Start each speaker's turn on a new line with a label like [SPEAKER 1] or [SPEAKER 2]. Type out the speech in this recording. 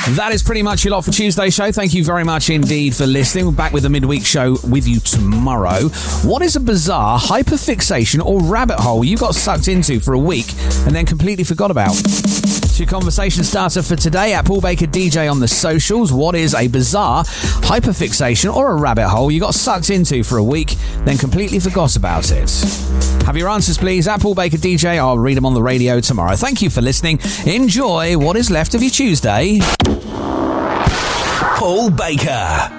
[SPEAKER 1] That is pretty much your lot for Tuesday show. Thank you very much indeed for listening. We're back with the midweek show with you tomorrow. What is a bizarre hyperfixation or rabbit hole you got sucked into for a week and then completely forgot about? It's your conversation starter for today at Paul Baker DJ on the socials. What is a bizarre hyperfixation or a rabbit hole you got sucked into for a week, then completely forgot about it? Have your answers, please, at Paul Baker DJ. I'll read them on the radio tomorrow. Thank you for listening. Enjoy what is left of your Tuesday.
[SPEAKER 2] Paul Baker.